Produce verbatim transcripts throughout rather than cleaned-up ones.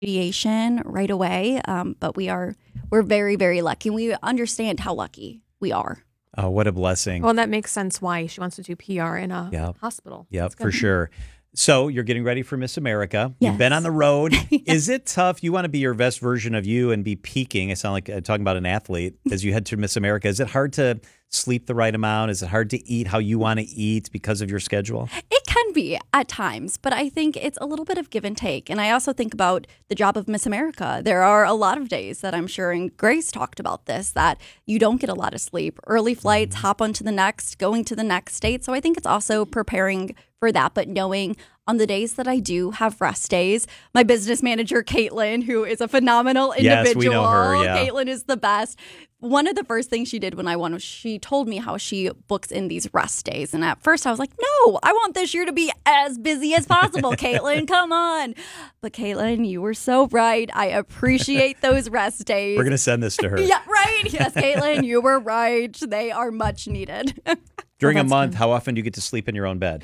radiation right away. Um, but we are, we're very, very lucky. We understand how lucky we are. Oh, what a blessing. Well, that makes sense why she wants to do P R in a yep. hospital. Yep, for sure. So you're getting ready for Miss America. Yes. You've been on the road. Yes. Is it tough? You want to be your best version of you and be peaking. I sound like I'm talking about an athlete as you head to Miss America. Is it hard to sleep the right amount? Is it hard to eat how you want to eat because of your schedule? It can be at times, but I think it's a little bit of give and take. And I also think about the job of Miss America. There are a lot of days that I'm sure, and Grace talked about this, that you don't get a lot of sleep. Early flights, hop onto the next, going to the next state. So I think it's also preparing for that, but knowing on the days that I do have rest days, my business manager, Caitlin, who is a phenomenal individual. Yes, we know her, yeah. Caitlin is the best. One of the first things she did when I won was she told me how she books in these rest days. And at first I was like, no, I want this year to be as busy as possible, Caitlin, come on. But Caitlin, you were so right. I appreciate those rest days. We're going to send this to her. Yeah, right. Yes, Caitlin, you were right. They are much needed. During well, a month, fun. how often do you get to sleep in your own bed?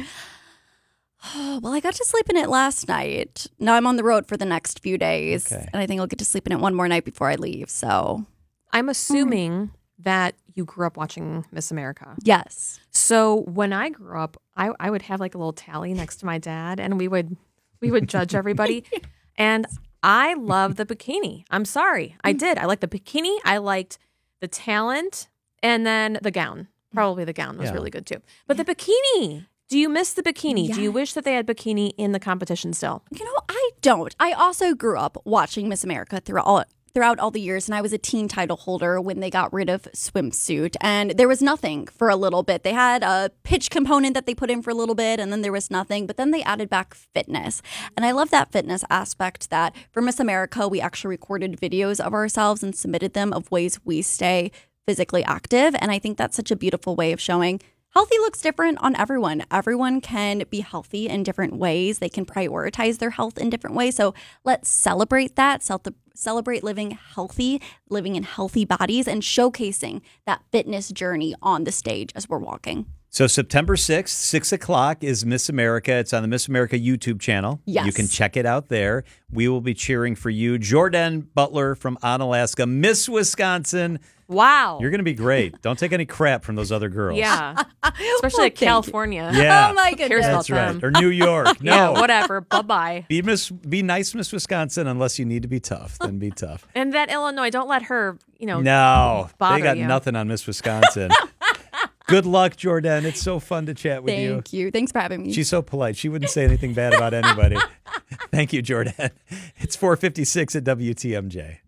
Oh, well, I got to sleep in it last night. Now I'm on the road for the next few days. Okay. And I think I'll get to sleep in it one more night before I leave. So I'm assuming mm. that you grew up watching Miss America. Yes. So when I grew up, I, I would have like a little tally next to my dad, and we would we would judge everybody. And I love the bikini. I'm sorry. I did. I liked the bikini. I liked the talent, and then the gown. Probably the gown was yeah. really good too. But yeah. the bikini. Do you miss the bikini? Yeah. Do you wish that they had bikini in the competition still? You know, I don't. I also grew up watching Miss America throughout all, throughout all the years, and I was a teen title holder when they got rid of swimsuit, and there was nothing for a little bit. They had a pitch component that they put in for a little bit, and then there was nothing, but then they added back fitness, and I love that fitness aspect that for Miss America, we actually recorded videos of ourselves and submitted them of ways we stay physically active, and I think that's such a beautiful way of showing healthy looks different on everyone. Everyone can be healthy in different ways. They can prioritize their health in different ways. So let's celebrate that, celebrate living healthy, living in healthy bodies, and showcasing that fitness journey on the stage as we're walking. So September sixth, six o'clock is Miss America. It's on the Miss America YouTube channel. Yes. You can check it out there. We will be cheering for you. Jordan Butler from Onalaska, Miss Wisconsin. Wow. You're going to be great. Don't take any crap from those other girls. Yeah. Especially Well, like California. Yeah. Oh, my Who cares goodness. about That's right. them? Or New York. No. Yeah, whatever. Bye-bye. Be Miss, be nice, Miss Wisconsin, unless you need to be tough. Then be tough. And that Illinois, don't let her, you know, No, bother they got you. nothing on Miss Wisconsin. Good luck, Jordan. It's so fun to chat with you. Thank you. Thanks for having me. She's so polite. She wouldn't say anything bad about anybody. Thank you, Jordan. It's four fifty-six at W T M J.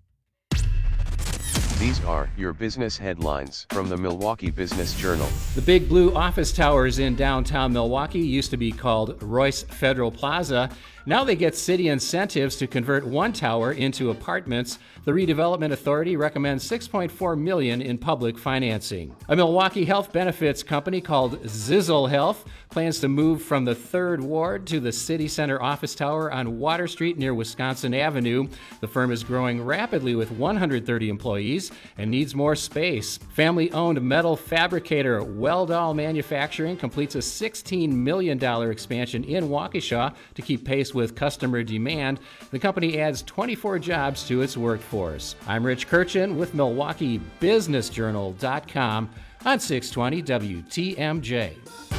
These are your business headlines from the Milwaukee Business Journal. The big blue office towers in downtown Milwaukee used to be called Royce Federal Plaza. Now they get city incentives to convert one tower into apartments. The Redevelopment Authority recommends six point four million dollars in public financing. A Milwaukee health benefits company called Zizzle Health plans to move from the third ward to the city center office tower on Water Street near Wisconsin Avenue. The firm is growing rapidly with one hundred thirty employees and needs more space. Family-owned metal fabricator Weldall Manufacturing completes a sixteen million dollars expansion in Waukesha to keep pace with customer demand. The company adds twenty-four jobs to its workforce. I'm Rich Kirchen with Milwaukee Business Journal dot com on six twenty W T M J.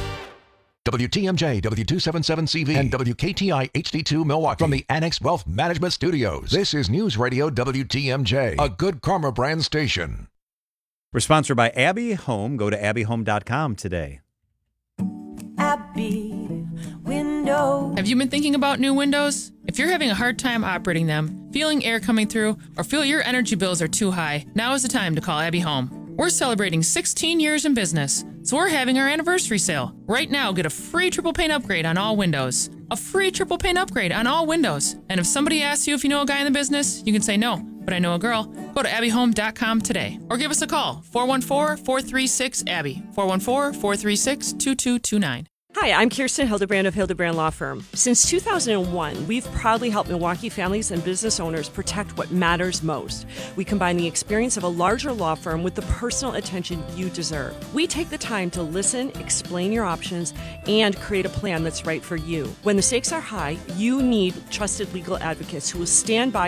W T M J, W two seventy-seven C V, and W K T I H D two Milwaukee. From the Annex Wealth Management Studios, this is News Radio W T M J, a Good Karma brand station. We're sponsored by Abby Home. Go to abby home dot com today. Abby Windows. Have you been thinking about new windows? If you're having a hard time operating them, feeling air coming through, or feel your energy bills are too high, now is the time to call Abby Home. We're celebrating sixteen years in business, so we're having our anniversary sale. Right now, get a free triple pane upgrade on all windows. A free triple pane upgrade on all windows. And if somebody asks you if you know a guy in the business, you can say no, but I know a girl. Go to abby home dot com today or give us a call, four one four, four three six, A B B Y, four one four, four three six, two two two nine. Hi, I'm Kirsten Hildebrand of Hildebrand Law Firm. Since two thousand one, we've proudly helped Milwaukee families and business owners protect what matters most. We combine the experience of a larger law firm with the personal attention you deserve. We take the time to listen, explain your options, and create a plan that's right for you. When the stakes are high, you need trusted legal advocates who will stand by